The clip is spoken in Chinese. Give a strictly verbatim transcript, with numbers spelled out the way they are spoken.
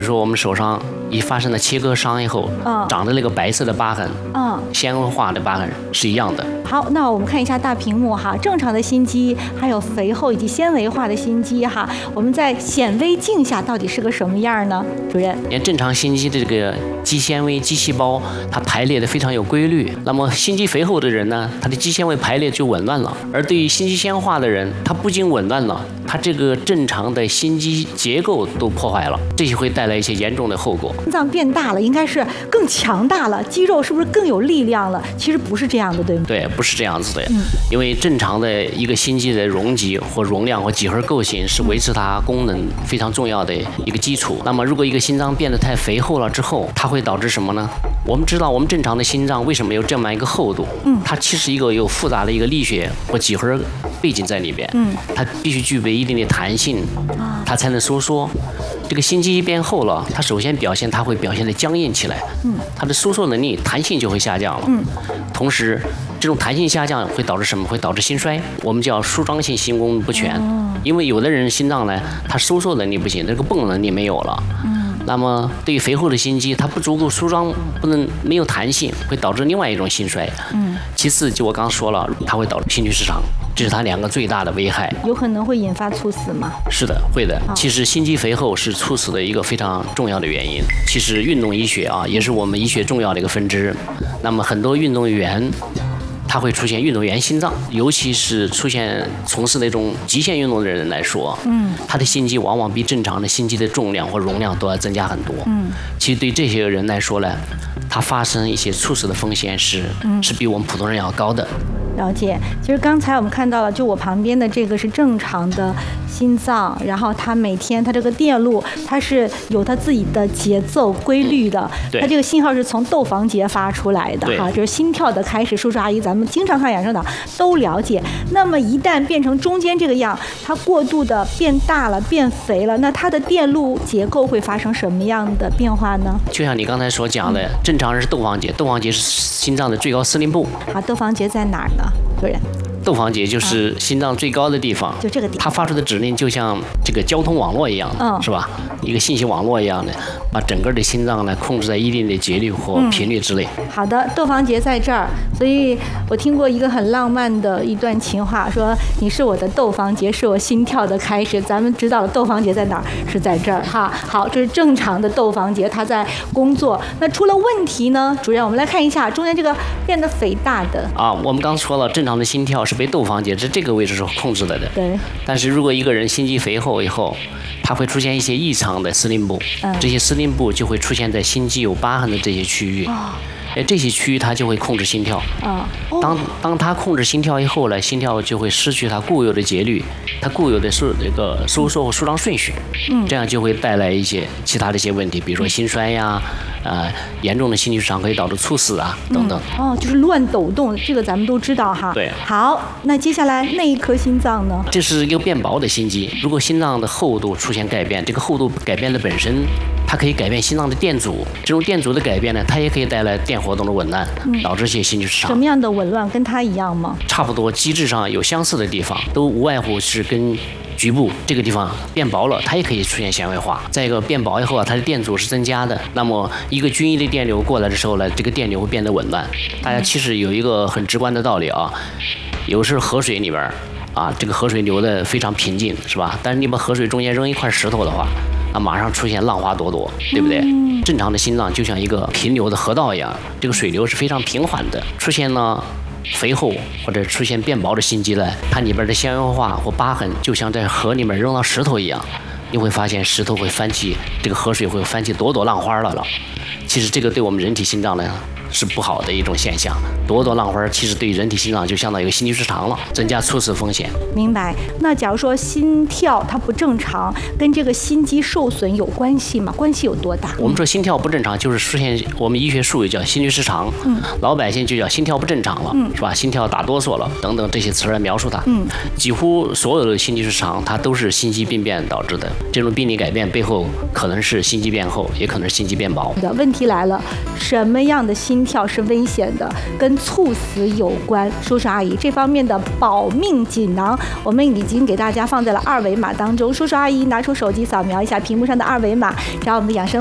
比如说我们手上一发生了切割伤以后，嗯，长的那个白色的疤痕，嗯，纤维化的疤痕是一样的。 好，那我们看一下大屏幕哈，正常的心肌，还有肥厚以及纤维化的心肌哈，我们在显微镜下到底是个什么样呢？主任， 连正常心肌的这个肌纤维、肌细胞，它排列的非常有规律。那么心肌肥厚的人呢，他的肌纤维排列就紊乱了；而对于心肌纤维化的人，他不仅紊乱了，他这个正常的心肌结构都破坏了，这些会带来一些严重的后果。 心脏变大了，应该是更强大了，肌肉是不是更有力量了？其实不是这样的，对吗？ 对，不是这样子的。嗯，因为正常的一个心肌的容积或容量或几何构型是维持它功能非常重要的一个基础。那么，如果一个心脏变得太肥厚了之后，它会导致什么呢？我们知道，我们正常的心脏为什么有这么一个厚度？嗯，它其实一个有复杂的一个力学或几何背景在里边。嗯，它必须具备一定的弹性，它才能收缩。这个心肌一变厚了，它首先表现它会表现得僵硬起来，嗯，它的收缩能力、弹性就会下降了，嗯，同时这种弹性下降会导致什么？会导致心衰，我们叫舒张性心功能不全，哦，因为有的人心脏呢，它收缩能力不行，这个泵能力没有了，嗯，那么对于肥厚的心肌，它不足够舒张，不能没有弹性，会导致另外一种心衰，嗯，其次就我刚刚说了，它会导致心律失常。这是它两个最大的危害， 有可能会引发猝死吗？ 是的，会的。其实心肌肥厚是猝死的一个非常重要的原因。其实运动医学啊，也是我们医学重要的一个分支。那么很多运动员，他会出现运动员心脏，尤其是出现从事那种极限运动的人来说，嗯，他的心肌往往比正常的心肌的重量或容量都要增加很多。嗯，其实对这些人来说呢，他发生一些猝死的风险是，嗯，是比我们普通人要高的。 了解，其实刚才我们看到了，就我旁边的这个是正常的心脏，然后它每天它这个电路它是有它自己的节奏规律的，它这个信号是从窦房结发出来的哈，就是心跳的开始。叔叔阿姨，咱们经常看养生党都了解。那么一旦变成中间这个样，它过度的变大了、变肥了，那它的电路结构会发生什么样的变化呢？ 就像你刚才所讲的，正常人是窦房结，窦房结是心脏的最高司令部。 啊，窦房结在哪儿呢？主任， 窦房结就是心脏最高的地方， 就这个地方， 它发出的指令就像这个交通网络一样，嗯，是吧？一个信息网络一样的，把整个的心脏呢控制在一定的节律或频率之内。 嗯、好的，窦房结在这儿，所以我听过一个很浪漫的一段情话，说你是我的窦房结，是我心跳的开始。咱们知道了窦房结在哪儿，是在这儿哈。好，这是正常的窦房结，它在工作。那出了问题呢？主任，我们来看一下中间这个变得肥大的啊，我们刚说了，正常的心跳是被窦房结是这个位置是控制的的。 对。 但是如果一个人心肌肥厚以后，它会出现一些异常的司令部，嗯、这些司令部就会出现在心肌有疤痕的这些区域。哦。哎，这些区域它就会控制心跳。啊、哦。当当它控制心跳以后呢，心跳就会失去它固有的节律，它固有的收这个收缩和舒张顺序。嗯。这样就会带来一些其他的一些问题，比如说心衰呀，呃，严重的心律失常可以导致猝死啊等等。 嗯、哦，就是乱抖动，这个咱们都知道哈。 对。 好，那接下来那一颗心脏呢？ 这是一个变薄的心肌，如果心脏的厚度出现改变，这个厚度改变的本身，它可以改变心脏的电阻。这种电阻的改变呢，它也可以带来电活动的紊乱，导致一些心律失常。 什么样的紊乱？跟它一样吗？ 差不多，机制上有相似的地方，都无外乎是跟局部这个地方变薄了，它也可以出现纤维化。再一个，变薄以后啊，它的电阻是增加的，那么一个均匀的电流过来的时候呢，这个电流会变得紊乱。大家其实有一个很直观的道理啊，有时候河水里边啊，这个河水流得非常平静，是吧？但是你把河水中间扔一块石头的话，啊，马上出现浪花朵朵，对不对？嗯、正常的心脏就像一个平流的河道一样，这个水流是非常平缓的。出现了肥厚或者出现变薄的心肌呢，它里边的纤维化或疤痕就像在河里面扔到石头一样，你会发现石头会翻起，这个河水会翻起朵朵浪花来了。其实这个对我们人体心脏呢是不好的一种现象，朵朵浪花其实对于人体心脏就相当于一个心律失常了，增加猝死风险。 明白。那假如说心跳它不正常，跟这个心肌受损有关系吗？关系有多大？ 我们说心跳不正常，就是出现我们医学术语叫心律失常，嗯，老百姓就叫心跳不正常了，嗯，是吧？心跳打哆嗦了等等这些词来描述它。嗯，几乎所有的心律失常，它都是心肌病变导致的。这种病理改变背后可能是心肌变厚，也可能是心肌变薄。 问题来了，什么样的心心跳是危险的，跟猝死有关。叔叔阿姨，这方面的保命锦囊，我们已经给大家放在了二维码当中。叔叔阿姨拿出手机扫描一下屏幕上的二维码，找我们的养生